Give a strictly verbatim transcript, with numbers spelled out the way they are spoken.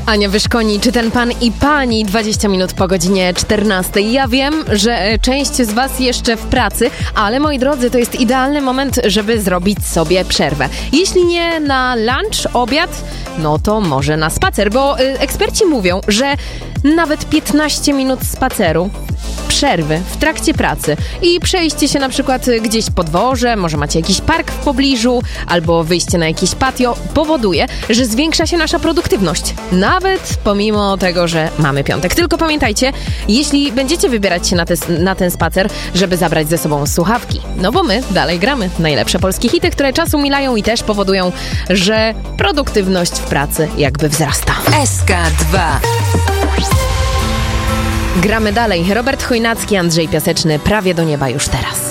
Ania Wyszkoni, czy ten pan i pani dwadzieścia minut po godzinie czternastej. Ja wiem, że część z was jeszcze w pracy, ale moi drodzy, to jest idealny moment, żeby zrobić sobie przerwę. Jeśli nie na lunch, obiad, no to może na spacer, bo y, eksperci mówią, że nawet piętnaście minut spaceru, przerwy w trakcie pracy i przejście się na przykład gdzieś po dworze, może macie jakiś park w pobliżu, albo wyjście na jakieś patio, powoduje, że zwiększa się nasza produktywność. Nawet pomimo tego, że mamy piątek. Tylko pamiętajcie, jeśli będziecie wybierać się na, te, na ten spacer, żeby zabrać ze sobą słuchawki. No bo my dalej gramy najlepsze polskie hity, które czasu milają i też powodują, że produktywność w pracy jakby wzrasta. S K dwa. Gramy dalej. Robert Chojnacki, Andrzej Piaseczny, prawie do nieba już teraz.